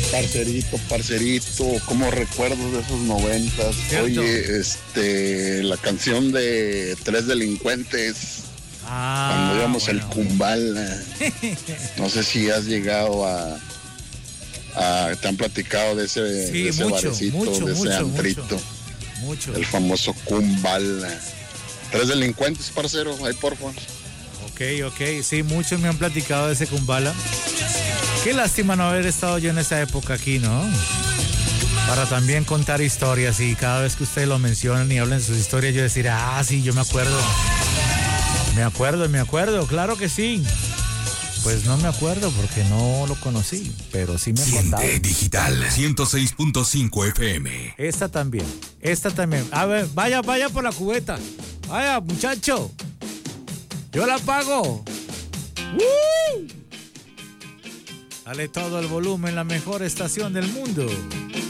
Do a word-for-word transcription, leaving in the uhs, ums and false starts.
Parcerito, parcerito, como recuerdos de esos noventas. ¿Cierto? Oye, este, la canción de Tres Delincuentes, Ah, cuando íbamos bueno. al Kumbala. No sé si has llegado a, a te han platicado de ese, Sí, de ese mucho, barecito, mucho, de ese mucho, antrito, mucho. Mucho. el famoso Kumbala. Tres Delincuentes, parcero, ahí por favor. Ok, ok, sí, muchos me han platicado de ese Kumbala. Qué lástima no haber estado yo en esa época aquí, ¿no? Para también contar historias y cada vez que ustedes lo mencionan y hablan de sus historias, yo decir, ah, sí, yo me acuerdo. Me acuerdo, me acuerdo, claro que sí. Pues no me acuerdo porque no lo conocí, pero sí me han contado. Siente Digital ciento seis punto cinco F M. Esta también, esta también. A ver, vaya, vaya por la cubeta. Vaya, muchacho. Yo la pago. ¡Woo! Dale todo el volumen, la mejor estación del mundo.